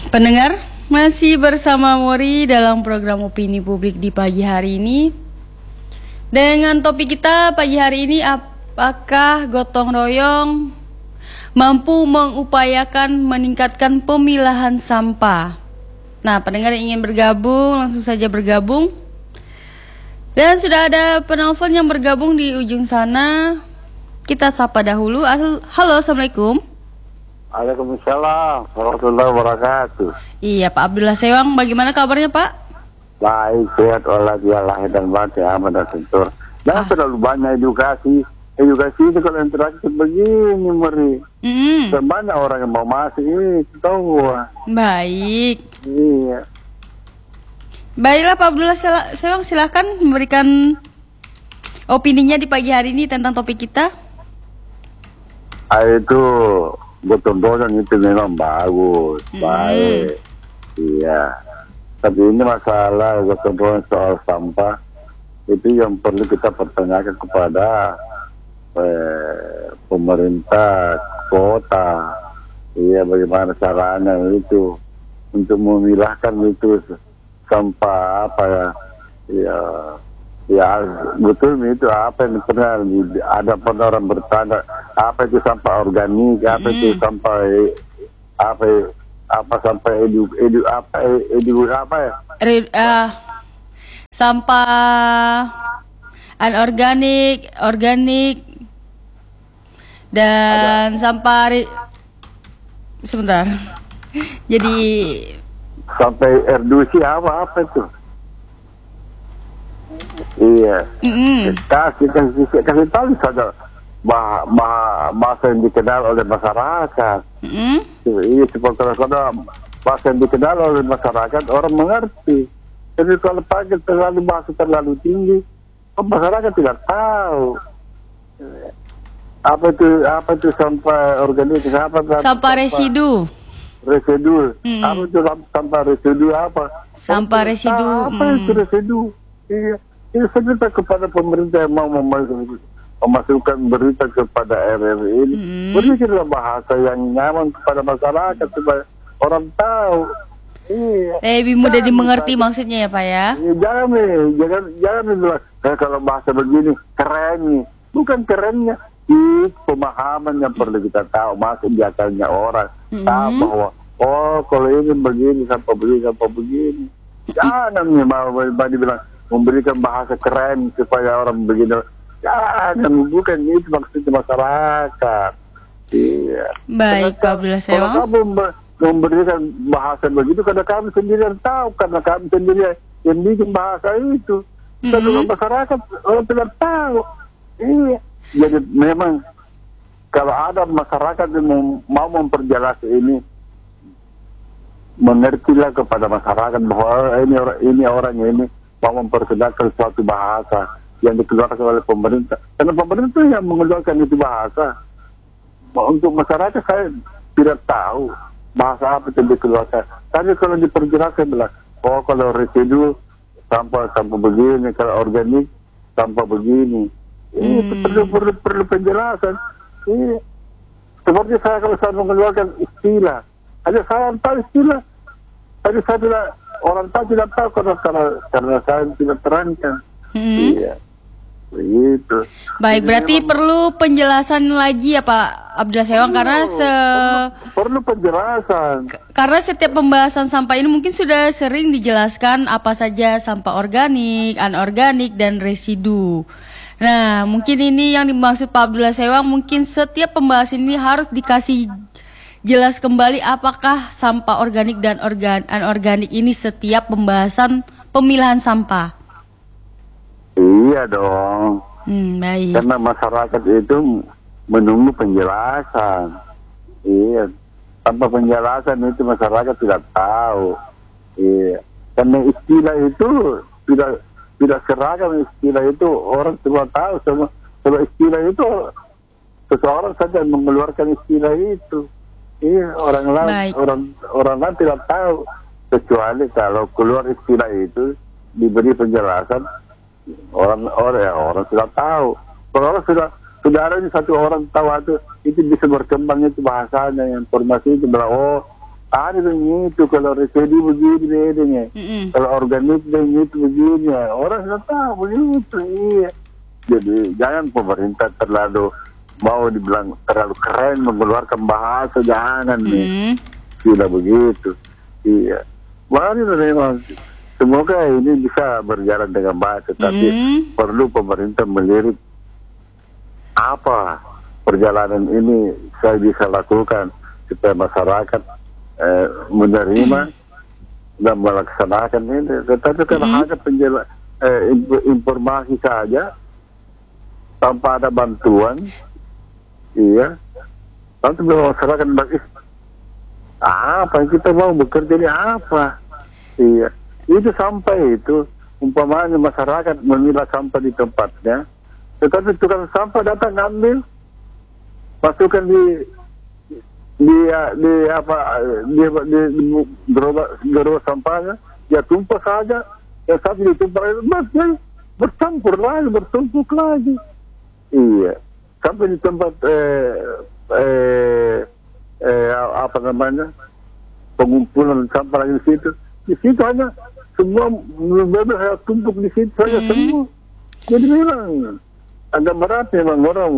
Pendengar, masih bersama Mori dalam program Opini Publik di pagi hari ini. Dengan topik kita pagi hari ini, apakah gotong royong mampu mengupayakan meningkatkan pemilahan sampah? Nah, pendengar yang ingin bergabung, langsung saja bergabung. Dan sudah ada penelpon yang bergabung di ujung sana. Kita sapa dahulu. Halo, Assalamualaikum. Waalaikumsalam warahmatullahi wabarakatuh. Iya, Pak Abdullah Sewang, bagaimana kabarnya, Pak? Baik, sehat walafiat lahir dan batin, aman dan sentur. Dan terlalu banyak edukasi itu kalau interaktif begini, Meri. Banyak orang yang mau masuk itu tahu. Baik. Iya. Baiklah, Pak Abdullah Sewang, silakan memberikan opininya di pagi hari ini tentang topik kita. Itu gotong royong itu memang bagus, baik. Iya. Tapi ini masalah gotong royong soal sampah itu yang perlu kita pertanyakan kepada pemerintah kota. Iya, bagaimana caranya itu untuk memilahkan itu sampah apa ya? Ya betul itu apa yang pernah ada orang bertanya apa itu sampah organik, apa itu sampah sampah sampah anorganik, organik, dan sampah sebentar. Jadi sampai R2C apa itu? Iya. Kasih tahu saja bahasa yang dikenal oleh masyarakat. Iya, seperti bahasa yang dikenal oleh masyarakat orang mengerti. Jadi kalau pakai bahasa terlalu tinggi, masyarakat tidak tahu. Apa itu sampah organik? Sampah residu. Residu. Apa itu sampah residu apa? Sampah residu. Apa itu residu? Iya. Ini saya minta kepada pemerintah yang mau memasukkan berita kepada RRI ini, berikanlah bahasa yang nyaman kepada masyarakat supaya orang tahu. Iya. Lebih mudah dimengerti maksudnya ya, Pak ya? Iya, jangan bilang kalau bahasa begini keren nih. Bukan kerennya, itu pemahaman yang perlu kita tahu masuk di akalnya orang. Tahu bahwa kalau ini begini sampai begini. Jangan nih mau dibilang memberikan bahasa keren supaya orang begini. Jangan, bukan itu maksudnya masyarakat. Iya. Baik, Pak Abdullah Sewang. Kalau kamu memberikan bahasa begitu, karena kami sendiri yang tahu, karena kami sendiri yang bikin bahasa itu. Kalau masyarakat orang tidak tahu. Iya. Jadi memang kalau ada masyarakat yang mau memperjelas ini, mengertilah kepada masyarakat bahwa ini orang ini mau memperkenalkan suatu bahasa yang dikeluarkan oleh pemerintah. Karena pemerintah yang mengeluarkan itu bahasa. Untuk masyarakat saya tidak tahu bahasa apa yang dikeluarkan. Tapi kalau diperjelaskan bilang, kalau residu sampah begini, kalau organik sampah begini. Ini perlu penjelasan. Ini seperti saya kalau saya mengeluarkan istilah, ada saya tahu istilah. Tapi saya tidak, orang tahu tidak tahu karena saya tidak terangkan. Iya, begitu. Baik, berarti perlu penjelasan lagi ya Pak Abdullah Sewang perlu penjelasan. Karena setiap pembahasan sampah ini mungkin sudah sering dijelaskan apa saja sampah organik, anorganik, dan residu. Nah, mungkin ini yang dimaksud Pak Abdullah Sewang, mungkin setiap pembahasan ini harus dikasih jelas kembali apakah sampah organik dan anorganik ini setiap pembahasan pemilahan sampah. Iya dong. Baik. Karena masyarakat itu menunggu penjelasan. Iya. Tanpa penjelasan itu masyarakat tidak tahu. Iya. Karena istilah itu tidak seragam, istilah itu orang semua tahu. Semua istilah itu seseorang saja mengeluarkan istilah itu. Iya, orang lain tidak tahu, kecuali kalau keluar istilah itu diberi penjelasan, orang sudah tahu. Kalau orang sudah ada satu orang tahu itu bisa berkembang itu bahasanya, informasi itu bilang Ada begitu, kalau residu begini bedanya. Kalau organik begitu begini. Orang sudah tahu begitu. Iya. Jadi jangan pemerintah terlalu mau dibilang terlalu keren mengeluarkan bahasa, jangan nih. Tidak begitu. Iya. Mari memang semoga ini bisa berjalan dengan baik, tetapi perlu pemerintah melirik apa perjalanan ini saya bisa lakukan supaya masyarakat menerima dan melaksanakan ini. Tetapi kalau hanya informasi saja tanpa ada bantuan, iya, nanti masyarakat apa yang kita mau bekerja ini apa, iya, itu sampai itu umpamanya masyarakat memilah sampah di tempatnya, tetapi tukang sampah datang ngambil, masukkan di gerobak sampahnya, ya tumpah saja, yang satu ditumpah itu bercampur lagi, bertumpuk lagi, iya, sampai di tempat apa namanya pengumpulan sampah lagi di situ hanya semua beberapa tumpuk di situ saja semua, jadi memang agak berat memang orang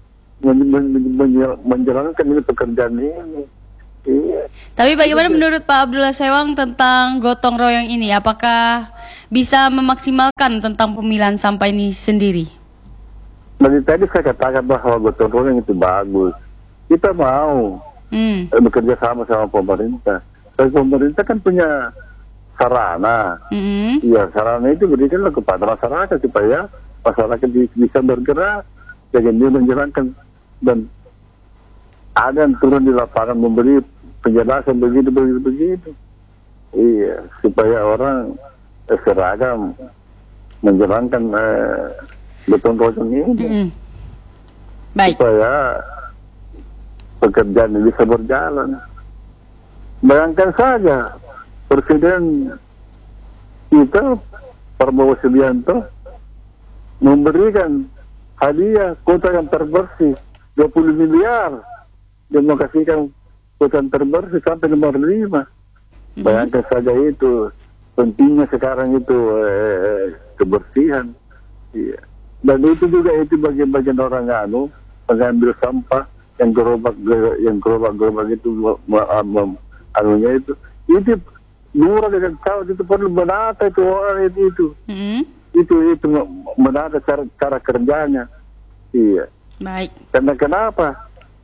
menjalankan ini pekerjaan ini. Iya. Tapi bagaimana menurut Pak Abdullah Sewang tentang gotong royong ini? Apakah bisa memaksimalkan tentang pemilahan sampah ini sendiri? Dari tadi saya katakan bahwa gotong royong itu bagus. Kita mau bekerja sama pemerintah. Tapi pemerintah kan punya sarana. Iya, sarana itu berikanlah kepada masyarakat supaya masyarakat bisa bergerak. Jadi dia menjalankan dan ada yang turun di lapangan memberi penjelasan begitu. Iya, supaya orang seragam menjalankan gotong royong ini. Baik. Supaya pekerjaan ini bisa berjalan. Bayangkan saja Presiden kita Prabowo Subianto memberikan hadiah kota yang terbersih 20 miliar. Dia mau kasihkan kota yang terbersih sampai nomor 5. Bayangkan saja itu pentingnya sekarang itu kebersihan. Iya. Dan itu juga itu bagian-bagian orang mengambil sampah yang gerobak itu anunya itu murah dengan kau itu perlu menata itu orang itu. Itu menata cara kerjanya. Iya. Baik. Karena kenapa?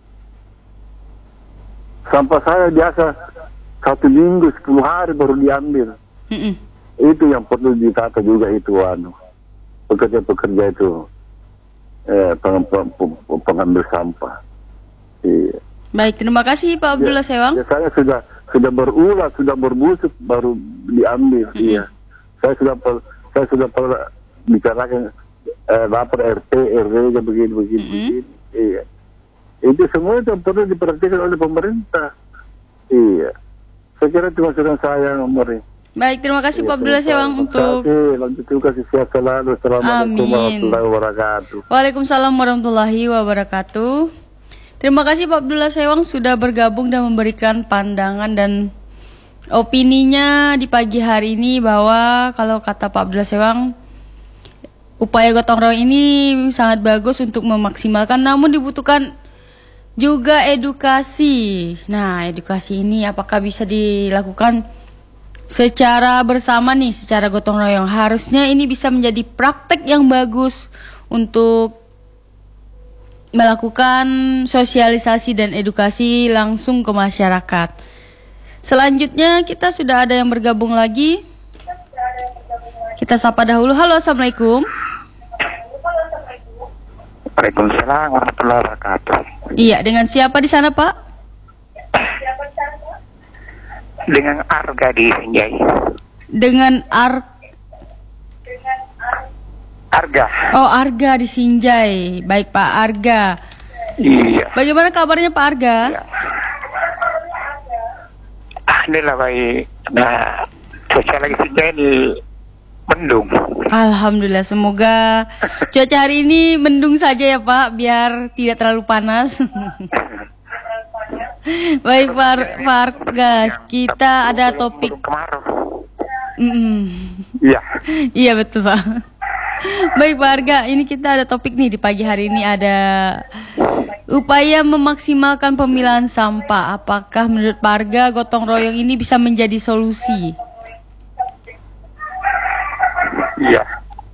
Sampah saya biasa 1 minggu 10 hari baru diambil. Itu yang perlu ditata juga itu pekerja-pekerja itu pengambil sampah. Iya. Baik, terima kasih Pak Abdullah Sewang. Ya, saya sudah berulang, sudah berbusuk baru diambil. Iya. Saya sudah pernah bicarakan lapor RT, RW begini. Iya. Itu semua itu perlu diperhatikan oleh pemerintah. Iya. Saya kira itu masukan saya, Mori. Baik, terima kasih Pak Abdullah Sewang untuk. Terima kasih, sehat selalu. Assalamualaikum warahmatullahi wabarakatuh. Waalaikumsalam warahmatullahi wabarakatuh. Terima kasih Pak Abdullah Sewang sudah bergabung dan memberikan pandangan dan opininya di pagi hari ini, bahwa kalau kata Pak Abdullah Sewang, upaya gotong royong ini sangat bagus untuk memaksimalkan, namun dibutuhkan juga edukasi. Nah, edukasi ini apakah bisa dilakukan secara bersama nih, secara gotong royong? Harusnya ini bisa menjadi praktek yang bagus untuk melakukan sosialisasi dan edukasi langsung ke masyarakat. Selanjutnya kita sudah ada yang bergabung lagi. Kita sapa dahulu. Halo, Assalamualaikum. Waalaikumsalam warahmatullahi wabarakatuh. Iya, dengan siapa di sana, Pak? Dengan Arga di Sinjai. Dengan Arga. Oh, Arga di Sinjai. Baik, Pak Arga. Iya. Bagaimana kabarnya Pak Arga? Iya. Alhamdulillah baik. Nah, cuaca lagi Sinjai di mendung. Alhamdulillah, semoga cuaca hari ini mendung saja ya Pak, biar tidak terlalu panas. Baik Pak Argas, kita ada topik. Kemarau. Iya. Iya betul Pak. Baik Pak Arga, ini kita ada topik nih di pagi hari ini, ada upaya memaksimalkan pemilahan sampah. Apakah menurut Pak Arga gotong royong ini bisa menjadi solusi? Iya.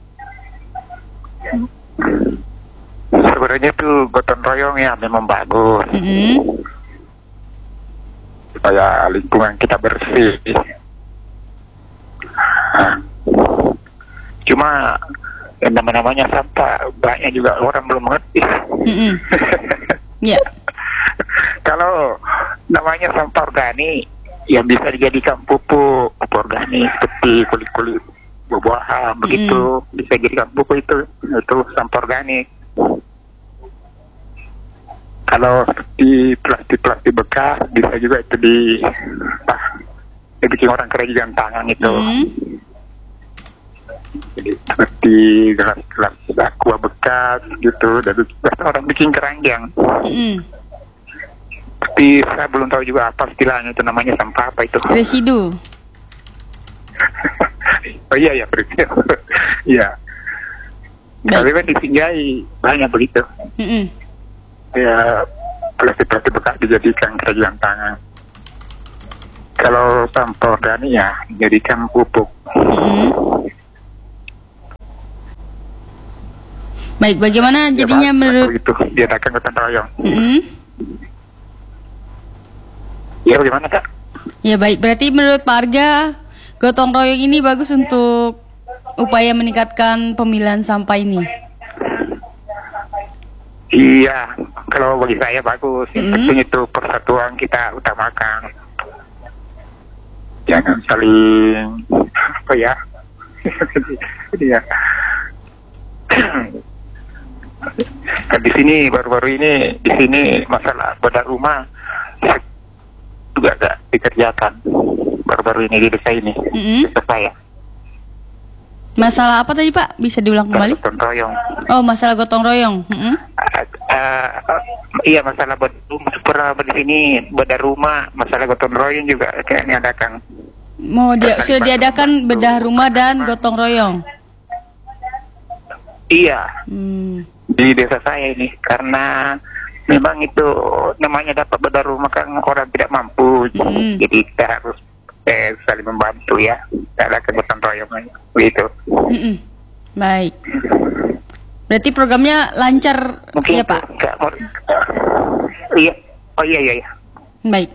Sebenarnya tuh gotong royong ya memang bagus. Supaya lingkungan kita bersih. Nah, cuma yang namanya sampah banyak juga orang belum mengerti. Ya. Kalau namanya sampah organik yang bisa dijadikan pupuk organik seperti kulit-kulit buah-buahan begitu bisa dijadikan pupuk itu sampah organik. Kalau seperti plastik bekas bisa juga itu dibikin orang kerajinan tangan itu. Jadi seperti gelas aqua bekas gitu, dan orang bikin keranjang. Tapi saya belum tahu juga apa istilahnya itu, namanya sampah apa itu? Residu. Oh iya residu. Iya. Tapi kan disinggah banyak begitu. Ya plastik bekas dijadikan kerajinan tangan. Kalau sampah organik ya dijadikan pupuk. Baik, bagaimana jadinya menurut itu diadakan gotong royong? Ya bagaimana Kak? Ya baik, berarti menurut Pak Arga gotong royong ini bagus untuk upaya meningkatkan pemilahan sampah ini. Iya, kalau bagi saya bagus. Tentunya itu persatuan kita utamakan. Jangan saling Iya. Kan di sini baru-baru ini di sini masalah bedah rumah juga agak dikerjakan baru-baru ini di desa ini. Desa saya. Masalah apa tadi Pak? Bisa diulang kembali? Gotong royong. Oh, masalah gotong royong. Iya, masalah di sini bedah rumah, masalah gotong royong juga kayaknya adakan. Sudah diadakan bedah rumah dan gotong royong. Iya. Di desa saya ini karena memang itu namanya dapat bedah rumah kan orang tidak mampu. Jadi kita harus saling membantu ya. Ada gotong royong begitu. Baik. Berarti programnya lancar. Mungkin ya Pak? Iya. Oh iya. Baik.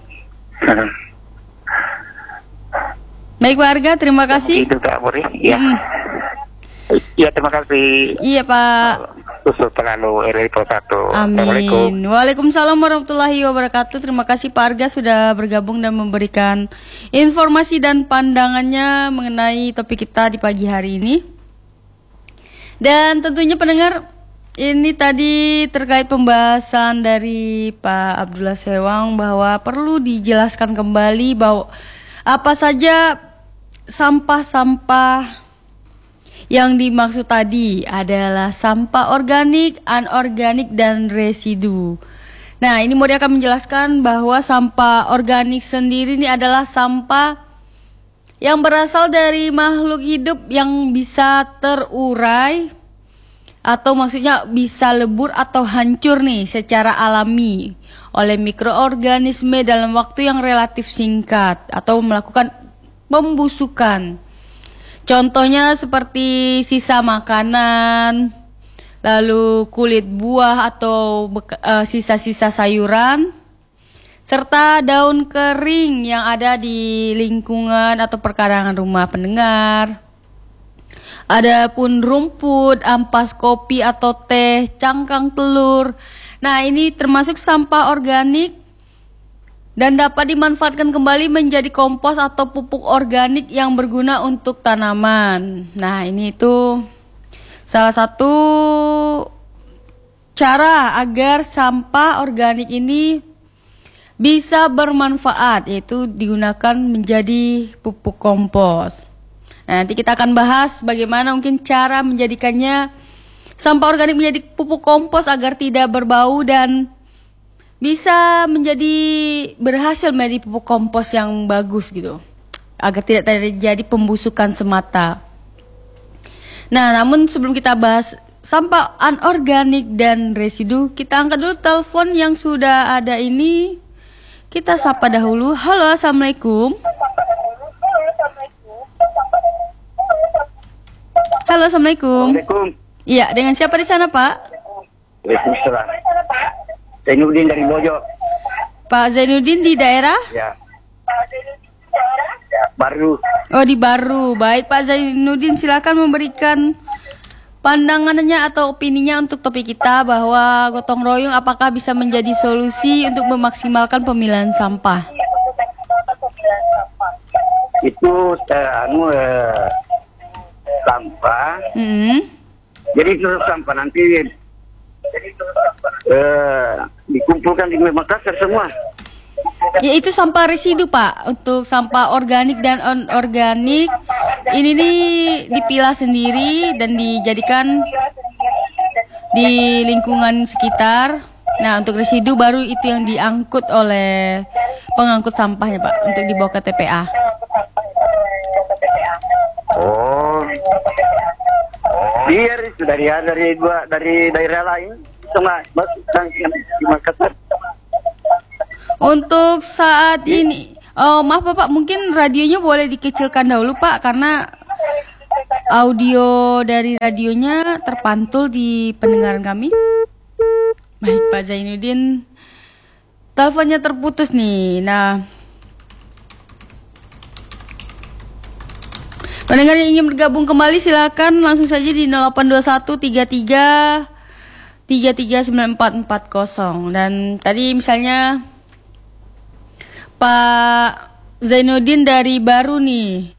Baik Pak Arga, terima kasih. Itu Kak Muri. Iya. Iya, terima kasih. Iya Pak. Khusus selalu RI1. Amin. Waalaikumsalam warahmatullahi wabarakatuh. Terima kasih Pak Arga sudah bergabung dan memberikan informasi dan pandangannya mengenai topik kita di pagi hari ini. Dan tentunya pendengar, ini tadi terkait pembahasan dari Pak Abdullah Sewang bahwa perlu dijelaskan kembali bahwa apa saja sampah-sampah yang dimaksud tadi adalah sampah organik, anorganik, dan residu. Nah, ini Mori akan menjelaskan bahwa sampah organik sendiri ini adalah sampah yang berasal dari makhluk hidup yang bisa terurai atau maksudnya bisa lebur atau hancur nih secara alami oleh mikroorganisme dalam waktu yang relatif singkat atau melakukan pembusukan. Contohnya seperti sisa makanan, lalu kulit buah atau sisa-sisa sayuran, serta daun kering yang ada di lingkungan atau perkarangan rumah pendengar. Adapun rumput, ampas kopi atau teh, cangkang telur. Nah, ini termasuk sampah organik dan dapat dimanfaatkan kembali menjadi kompos atau pupuk organik yang berguna untuk tanaman. Nah, ini itu salah satu cara agar sampah organik ini bisa bermanfaat, yaitu digunakan menjadi pupuk kompos. Nah, nanti kita akan bahas bagaimana mungkin cara menjadikannya sampah organik menjadi pupuk kompos agar tidak berbau dan bisa berhasil menjadi pupuk kompos yang bagus gitu, agar tidak terjadi pembusukan semata. Nah, namun sebelum kita bahas sampah anorganik dan residu, kita angkat dulu telepon yang sudah ada ini. Kita sapa dahulu. Halo, assalamualaikum. Halo, assalamualaikum. Assalamualaikum. Iya, dengan siapa di sana, Pak? Waalaikumsalam. Zainuddin dari Bojo. Pak Zainuddin di daerah? Ya. Baru. Oh, di Baru. Baik, Pak Zainuddin, silakan memberikan pandangannya atau opininya untuk topik kita bahwa gotong royong apakah bisa menjadi solusi untuk memaksimalkan pemilahan sampah? Itu sampah. Jadi itu sampah nanti dikumpulkan di Makassar semua. Ya, itu sampah residu, Pak. Untuk sampah organik dan anorganik ini nih dipilah sendiri dan dijadikan di lingkungan sekitar. Nah, untuk residu baru itu yang diangkut oleh pengangkut sampahnya, Pak, untuk dibawa ke TPA. Oh. Biar itu dari daerah lain sama di Makassar. Untuk saat ini, oh maaf Bapak, mungkin radionya boleh dikecilkan dahulu Pak, karena audio dari radionya terpantul di pendengaran kami. Baik Pak Zainuddin, teleponnya terputus nih. Nah, pendengar yang ingin bergabung kembali silakan langsung saja di 0821 33 9440. Dan tadi misalnya Pak Zainuddin dari Baru nih.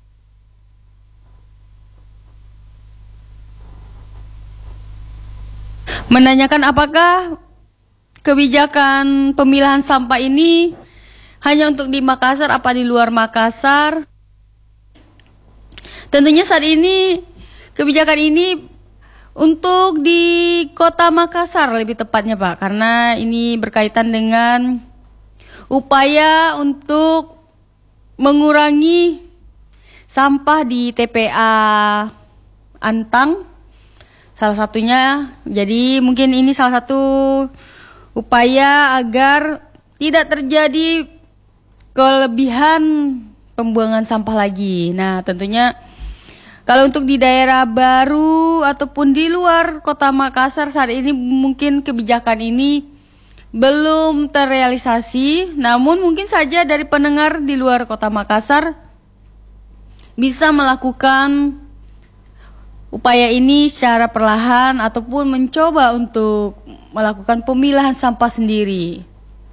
Menanyakan apakah kebijakan pemilahan sampah ini hanya untuk di Makassar apa di luar Makassar? Tentunya saat ini kebijakan ini untuk di Kota Makassar lebih tepatnya Pak, karena ini berkaitan dengan upaya untuk mengurangi sampah di TPA Antang salah satunya. Jadi mungkin ini salah satu upaya agar tidak terjadi kelebihan pembuangan sampah lagi. Nah, tentunya kalau untuk di daerah Baru ataupun di luar Kota Makassar saat ini mungkin kebijakan ini belum terrealisasi, namun mungkin saja dari pendengar di luar Kota Makassar bisa melakukan upaya ini secara perlahan ataupun mencoba untuk melakukan pemilahan sampah sendiri.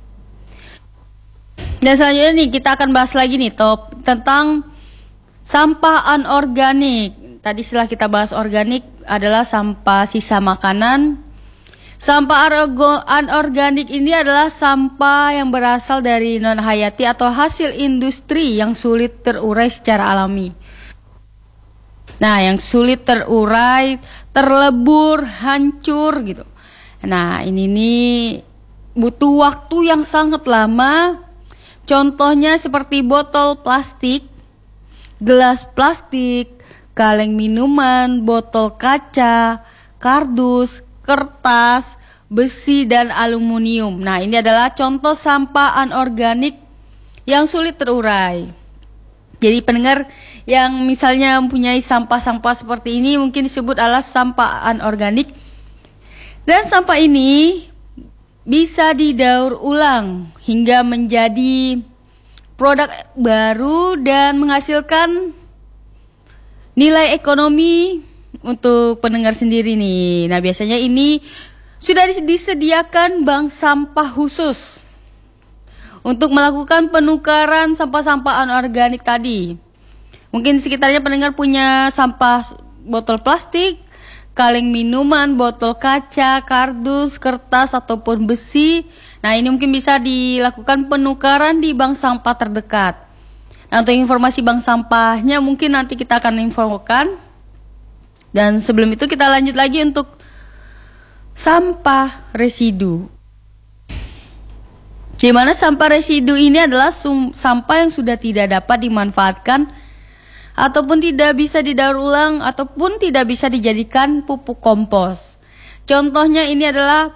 Dan selanjutnya nih kita akan bahas lagi nih tentang sampah anorganik. Tadi setelah kita bahas organik adalah sampah sisa makanan. Sampah anorganik ini adalah sampah yang berasal dari non-hayati atau hasil industri yang sulit terurai secara alami. Nah, yang sulit terurai, terlebur, hancur gitu. Nah, ini nih butuh waktu yang sangat lama. Contohnya seperti botol plastik, gelas plastik, kaleng minuman, botol kaca, kardus, kertas, besi, dan aluminium. Nah, ini adalah contoh sampah anorganik yang sulit terurai. Jadi pendengar yang misalnya mempunyai sampah-sampah seperti ini mungkin disebut adalah sampah anorganik. Dan sampah ini bisa didaur ulang hingga menjadi produk baru dan menghasilkan nilai ekonomi untuk pendengar sendiri nih. Nah, biasanya ini sudah disediakan bank sampah khusus untuk melakukan penukaran sampah-sampah anorganik tadi. Mungkin sekitarnya pendengar punya sampah botol plastik, kaleng minuman, botol kaca, kardus, kertas, ataupun besi. Nah, ini mungkin bisa dilakukan penukaran di bank sampah terdekat. Nah, untuk informasi bank sampahnya mungkin nanti kita akan infokan. Dan sebelum itu kita lanjut lagi untuk sampah residu. Di mana sampah residu ini adalah sampah yang sudah tidak dapat dimanfaatkan ataupun tidak bisa didaur ulang ataupun tidak bisa dijadikan pupuk kompos. Contohnya ini adalah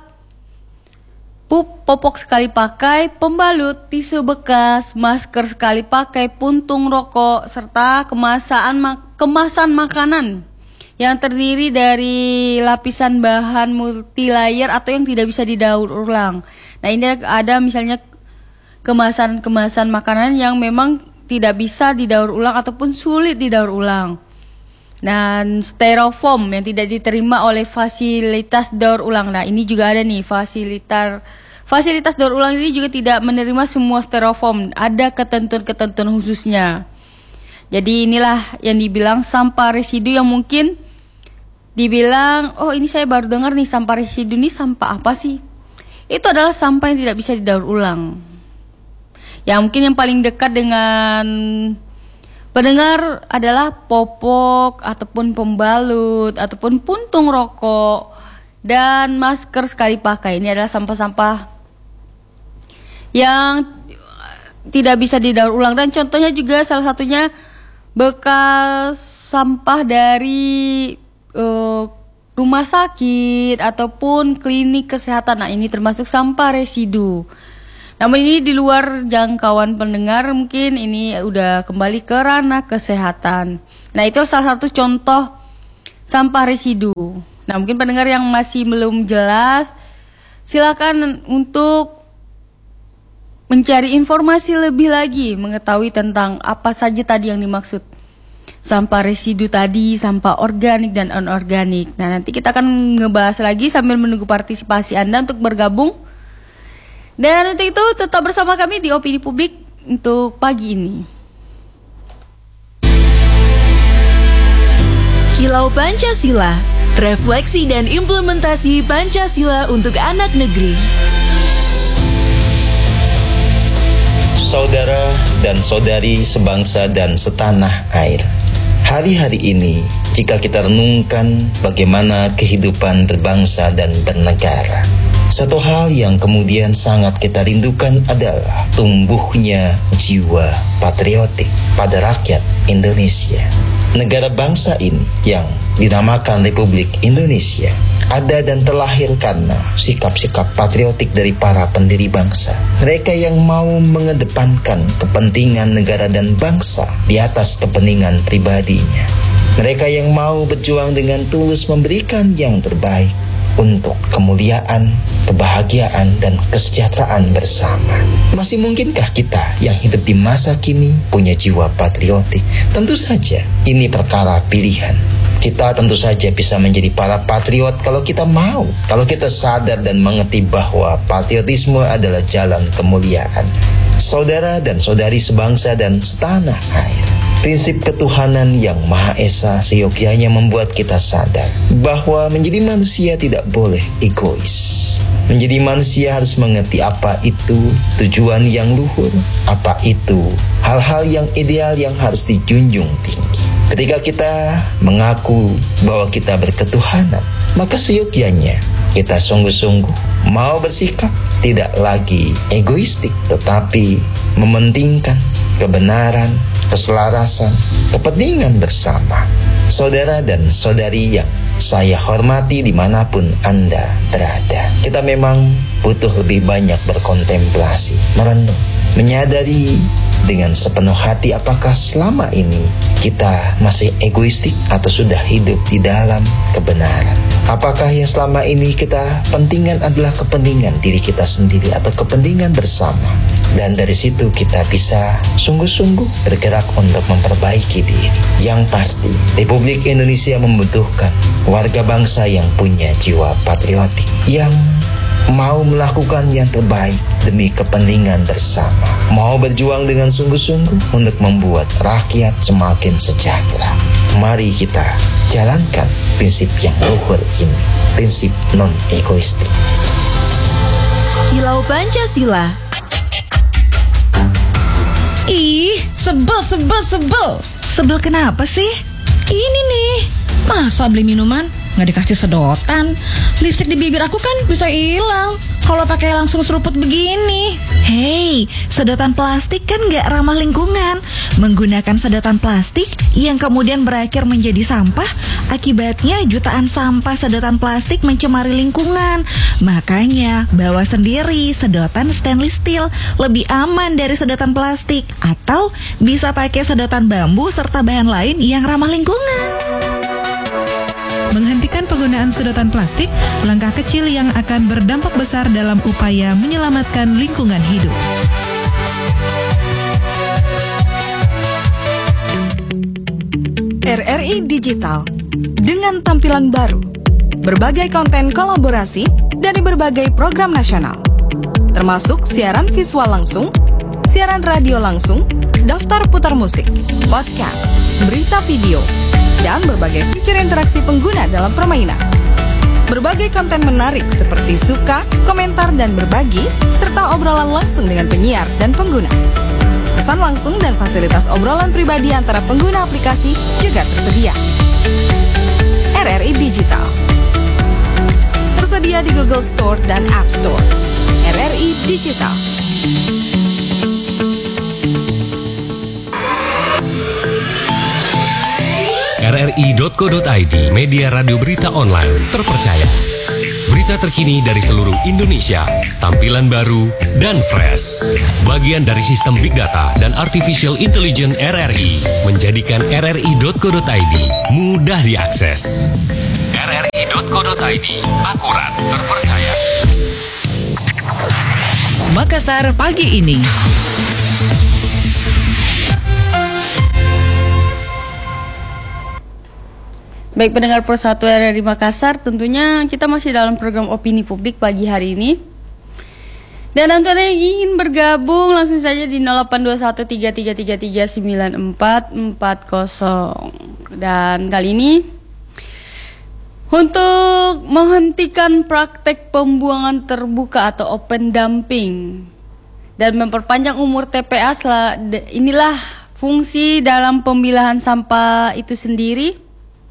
popok sekali pakai, pembalut, tisu bekas, masker sekali pakai, puntung rokok, serta kemasan makanan yang terdiri dari lapisan bahan multilayer atau yang tidak bisa didaur ulang. Nah, ini ada misalnya kemasan makanan yang memang tidak bisa didaur ulang ataupun sulit didaur ulang. Dan styrofoam yang tidak diterima oleh fasilitas daur ulang. Nah, ini juga ada nih fasilitas daur ulang ini juga tidak menerima semua styrofoam. Ada ketentuan-ketentuan khususnya. Jadi inilah yang dibilang sampah residu yang mungkin dibilang, oh ini saya baru dengar nih sampah residu ini sampah apa sih? Itu adalah sampah yang tidak bisa didaur ulang. Ya mungkin yang paling dekat dengan pendengar adalah popok ataupun pembalut ataupun puntung rokok dan masker sekali pakai. Ini adalah sampah-sampah yang tidak bisa didaur ulang. Dan contohnya juga salah satunya bekas sampah dari rumah sakit ataupun klinik kesehatan. Nah, ini termasuk sampah residu. Namun ini di luar jangkauan pendengar, mungkin ini udah kembali ke ranah kesehatan. Nah, itu salah satu contoh sampah residu. Nah, mungkin pendengar yang masih belum jelas, silakan untuk mencari informasi lebih lagi, mengetahui tentang apa saja tadi yang dimaksud. Sampah residu tadi, sampah organik dan anorganik. Nah, nanti kita akan ngebahas lagi sambil menunggu partisipasi Anda untuk bergabung. Dan untuk itu tetap bersama kami di Opini Publik untuk pagi ini. Kilau Pancasila, refleksi dan implementasi Pancasila untuk anak negeri. Saudara dan saudari sebangsa dan setanah air, hari-hari ini jika kita renungkan bagaimana kehidupan berbangsa dan bernegara, satu hal yang kemudian sangat kita rindukan adalah tumbuhnya jiwa patriotik pada rakyat Indonesia. Negara bangsa ini yang dinamakan Republik Indonesia ada dan terlahir karena sikap-sikap patriotik dari para pendiri bangsa. Mereka yang mau mengedepankan kepentingan negara dan bangsa di atas kepentingan pribadinya. Mereka yang mau berjuang dengan tulus memberikan yang terbaik untuk kemuliaan, kebahagiaan, dan kesejahteraan bersama. Masih mungkinkah kita yang hidup di masa kini punya jiwa patriotik? Tentu saja, ini perkara pilihan. Kita tentu saja bisa menjadi para patriot kalau kita mau, kalau kita sadar dan mengerti bahwa patriotisme adalah jalan kemuliaan. Saudara dan saudari sebangsa dan setanah air, prinsip ketuhanan yang Maha Esa seyogyanya membuat kita sadar bahwa menjadi manusia tidak boleh egois. Menjadi manusia harus mengerti apa itu tujuan yang luhur, apa itu hal-hal yang ideal yang harus dijunjung tinggi. Ketika kita mengaku bahwa kita berketuhanan, maka seyogyanya kita sungguh-sungguh mau bersikap tidak lagi egoistik, tetapi mementingkan kebenaran, keselarasan, kepentingan bersama. Saudara dan saudari yang saya hormati dimanapun Anda berada, kita memang butuh lebih banyak berkontemplasi, merenung, menyadari dengan sepenuh hati apakah selama ini kita masih egoistik atau sudah hidup di dalam kebenaran. Apakah yang selama ini kita pentingkan adalah kepentingan diri kita sendiri atau kepentingan bersama. Dan dari situ kita bisa sungguh-sungguh bergerak untuk memperbaiki diri. Yang pasti, Republik Indonesia membutuhkan warga bangsa yang punya jiwa patriotik, yang mau melakukan yang terbaik demi kepentingan bersama, mau berjuang dengan sungguh-sungguh untuk membuat rakyat semakin sejahtera. Mari kita jalankan prinsip yang luhur ini, prinsip non-egoistik. Kilau Pancasila. Ih, sebel. Sebel kenapa sih? Ini nih, Masa beli minuman nggak dikasih sedotan? Lipstik di bibir aku kan bisa hilang kalau pakai langsung seruput begini. Hei, sedotan plastik kan nggak ramah lingkungan. Menggunakan sedotan plastik yang kemudian berakhir menjadi sampah, akibatnya jutaan sampah sedotan plastik mencemari lingkungan. Makanya, bawa sendiri sedotan stainless steel, lebih aman dari sedotan plastik. Atau bisa pakai sedotan bambu serta bahan lain yang ramah lingkungan. Menghentikan penggunaan sedotan plastik, langkah kecil yang akan berdampak besar dalam upaya menyelamatkan lingkungan hidup. RRI Digital dengan tampilan baru, berbagai konten kolaborasi dari berbagai program nasional, termasuk siaran visual langsung, siaran radio langsung, daftar putar musik, podcast, berita video, dan berbagai fitur interaksi pengguna dalam permainan. Berbagai konten menarik seperti suka, komentar, dan berbagi, serta obrolan langsung dengan penyiar dan pengguna. Pesan langsung dan fasilitas obrolan pribadi antara pengguna aplikasi juga tersedia. RRI Digital tersedia di Google Store dan App Store. RRI Digital. RRI.co.id, media radio berita online terpercaya. Berita terkini dari seluruh Indonesia, tampilan baru dan fresh. Bagian dari sistem Big Data dan Artificial Intelligence RRI, menjadikan RRI.co.id mudah diakses. RRI.co.id, akurat, terpercaya. Makassar pagi ini. Baik pendengar Persatu RRI Makassar, tentunya kita masih dalam program Opini Publik pagi hari ini. Dan tentunya yang ingin bergabung langsung saja di 082133339440. Dan kali ini untuk menghentikan praktek pembuangan terbuka atau open dumping dan memperpanjang umur TPA, inilah fungsi dalam pemilahan sampah itu sendiri,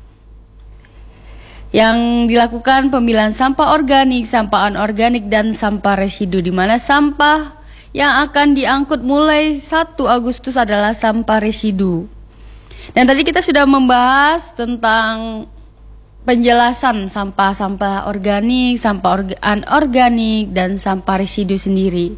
yang dilakukan pemilahan sampah organik, sampah anorganik, dan sampah residu, di mana sampah yang akan diangkut mulai 1 Agustus adalah sampah residu. Dan tadi kita sudah membahas tentang penjelasan sampah-sampah organik, sampah anorganik, dan sampah residu sendiri.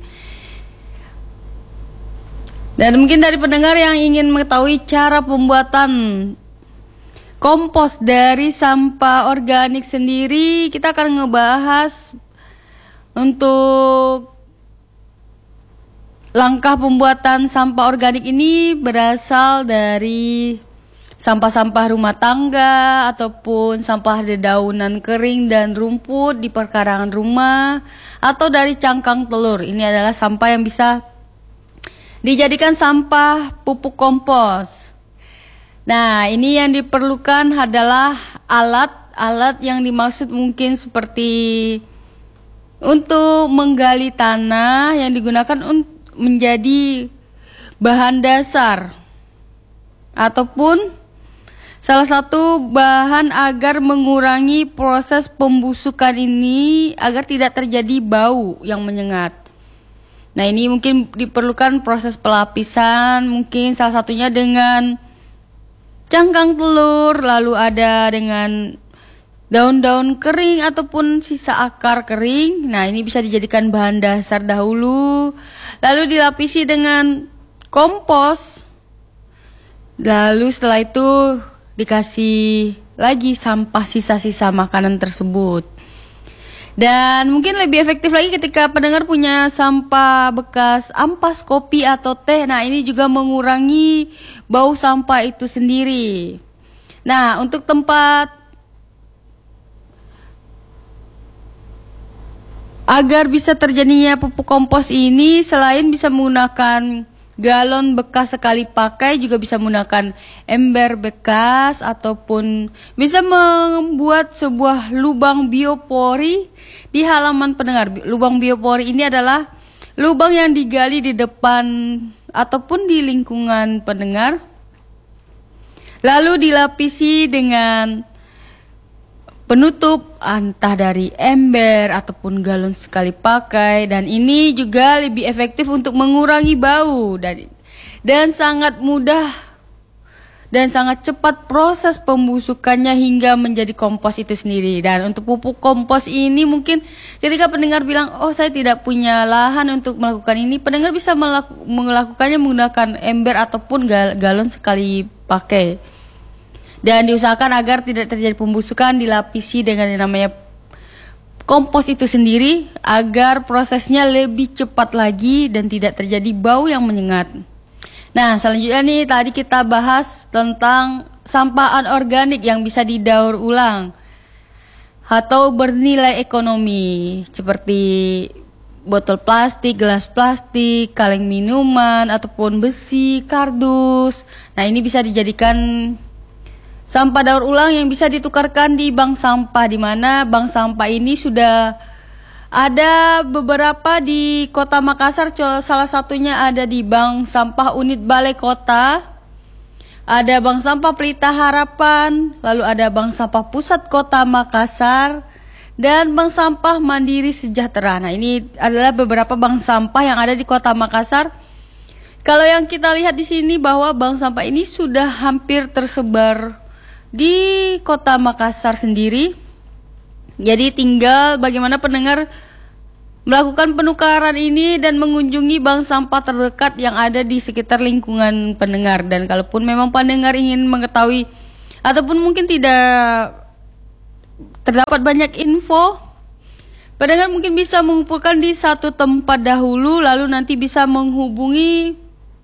Dan mungkin dari pendengar yang ingin mengetahui cara pembuatan kompos dari sampah organik sendiri, kita akan ngebahas untuk langkah pembuatan sampah organik ini berasal dari sampah-sampah rumah tangga ataupun sampah dedaunan kering dan rumput di perkarangan rumah atau dari cangkang telur. Ini adalah sampah yang bisa dijadikan sampah pupuk kompos. Nah, ini yang diperlukan adalah alat yang dimaksud mungkin seperti untuk menggali tanah yang digunakan menjadi bahan dasar ataupun salah satu bahan agar mengurangi proses pembusukan ini agar tidak terjadi bau yang menyengat. Nah, ini mungkin diperlukan proses pelapisan, mungkin salah satunya dengan cangkang telur, lalu ada dengan daun-daun kering ataupun sisa akar kering. Nah, ini bisa dijadikan bahan dasar dahulu, lalu dilapisi dengan kompos, lalu setelah itu dikasih lagi sampah sisa-sisa makanan tersebut. Dan mungkin lebih efektif lagi ketika pendengar punya sampah bekas ampas kopi atau teh. Nah, ini juga mengurangi bau sampah itu sendiri. Nah, untuk tempat agar bisa terjadinya pupuk kompos ini, selain bisa menggunakan galon bekas sekali pakai, juga bisa menggunakan ember bekas ataupun bisa membuat sebuah lubang biopori di halaman pendengar. Lubang biopori ini adalah lubang yang digali di depan ataupun di lingkungan pendengar, lalu dilapisi dengan penutup entah dari ember ataupun galon sekali pakai, dan ini juga lebih efektif untuk mengurangi bau dan sangat mudah dan sangat cepat proses pembusukannya hingga menjadi kompos itu sendiri. Dan untuk pupuk kompos ini mungkin ketika pendengar bilang, oh saya tidak punya lahan untuk melakukan ini, pendengar bisa melakukannya menggunakan ember ataupun galon sekali pakai. Dan diusahakan agar tidak terjadi pembusukan, dilapisi dengan yang namanya kompos itu sendiri agar prosesnya lebih cepat lagi dan tidak terjadi bau yang menyengat. Nah, selanjutnya nih tadi kita bahas tentang sampah anorganik yang bisa didaur ulang atau bernilai ekonomi seperti botol plastik, gelas plastik, kaleng minuman ataupun besi, kardus. Nah, ini bisa dijadikan sampah daur ulang yang bisa ditukarkan di bank sampah, di mana bank sampah ini sudah ada beberapa di Kota Makassar, salah satunya ada di Bank Sampah Unit Balai Kota, ada Bank Sampah Pelita Harapan, lalu ada Bank Sampah Pusat Kota Makassar, dan Bank Sampah Mandiri Sejahtera. Nah, ini adalah beberapa bank sampah yang ada di Kota Makassar. Kalau yang kita lihat di sini bahwa bank sampah ini sudah hampir tersebar di Kota Makassar sendiri. Jadi tinggal bagaimana pendengar melakukan penukaran ini dan mengunjungi bank sampah terdekat yang ada di sekitar lingkungan pendengar. Dan kalaupun memang pendengar ingin mengetahui ataupun mungkin tidak terdapat banyak info, pendengar mungkin bisa mengumpulkan di satu tempat dahulu, lalu nanti bisa menghubungi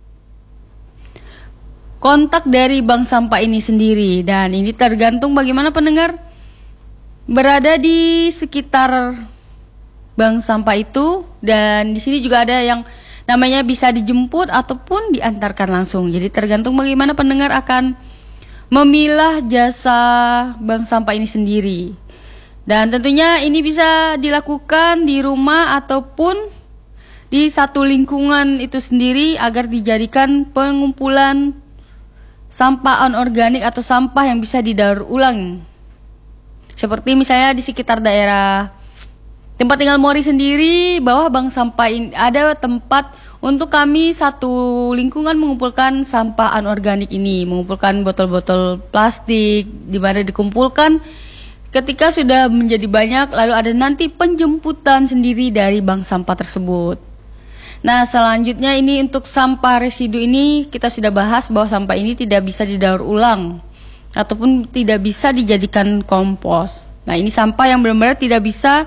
kontak dari bank sampah ini sendiri. Dan ini tergantung bagaimana pendengar berada di sekitar bank sampah itu, dan di sini juga ada yang namanya bisa dijemput ataupun diantarkan langsung. Jadi tergantung bagaimana pendengar akan memilah jasa bank sampah ini sendiri. Dan tentunya ini bisa dilakukan di rumah ataupun di satu lingkungan itu sendiri agar dijadikan pengumpulan sampah anorganik atau sampah yang bisa didaur ulang. Seperti misalnya di sekitar daerah tempat tinggal Mori sendiri, bawah bank sampah ini ada tempat untuk kami satu lingkungan mengumpulkan sampah anorganik ini, mengumpulkan botol-botol plastik di mana dikumpulkan ketika sudah menjadi banyak, lalu ada nanti penjemputan sendiri dari bank sampah tersebut. Nah, selanjutnya ini untuk sampah residu ini kita sudah bahas bahwa sampah ini tidak bisa didaur ulang ataupun tidak bisa dijadikan kompos. Nah, ini sampah yang benar-benar tidak bisa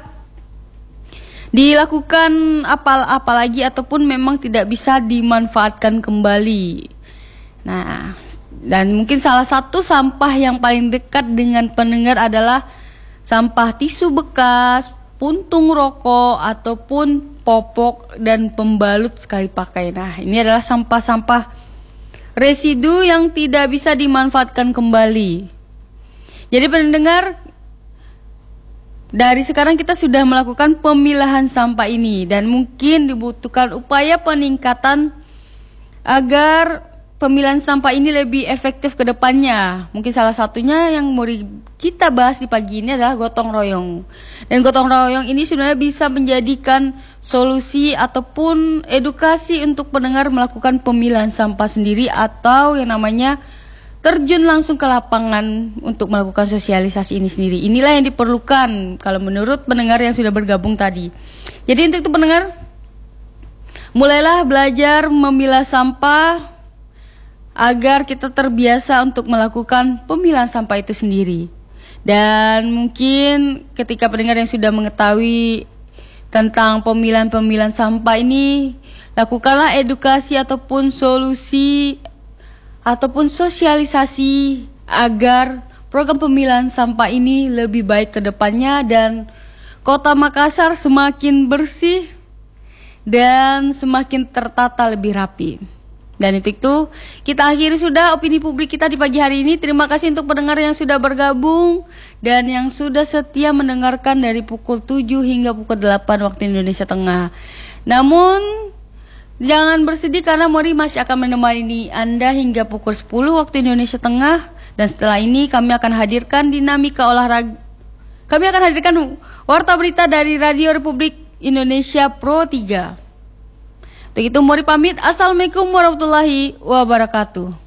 dilakukan apalagi ataupun memang tidak bisa dimanfaatkan kembali. Nah, dan mungkin salah satu sampah yang paling dekat dengan pendengar adalah sampah tisu bekas, puntung rokok ataupun popok dan pembalut sekali pakai. Nah, ini adalah sampah-sampah residu yang tidak bisa dimanfaatkan kembali. Jadi pendengar, dari sekarang kita sudah melakukan pemilahan sampah ini dan mungkin dibutuhkan upaya peningkatan agar pemilahan sampah ini lebih efektif ke depannya. Mungkin salah satunya yang mau kita bahas di pagi ini adalah gotong royong. Dan gotong royong ini sebenarnya bisa menjadikan solusi ataupun edukasi untuk pendengar melakukan pemilahan sampah sendiri atau yang namanya terjun langsung ke lapangan untuk melakukan sosialisasi ini sendiri. Inilah yang diperlukan kalau menurut pendengar yang sudah bergabung tadi. Jadi untuk itu pendengar, mulailah belajar memilah sampah agar kita terbiasa untuk melakukan pemilahan sampah itu sendiri. Dan mungkin ketika pendengar yang sudah mengetahui tentang pemilahan sampah ini, lakukanlah edukasi ataupun solusi ataupun sosialisasi agar program pemilahan sampah ini lebih baik ke depannya dan Kota Makassar semakin bersih dan semakin tertata lebih rapi. Dan itu kita akhiri sudah opini publik kita di pagi hari ini. Terima kasih untuk pendengar yang sudah bergabung dan yang sudah setia mendengarkan dari pukul 7 hingga pukul 8 waktu Indonesia Tengah. Namun jangan bersedih karena Mori masih akan menemani Anda hingga pukul 10 waktu Indonesia Tengah. Dan setelah ini kami akan hadirkan dinamika olahraga kami akan hadirkan warta berita dari Radio Republik Indonesia Pro 3. Untuk itu, Mori pamit. Assalamualaikum warahmatullahi wabarakatuh.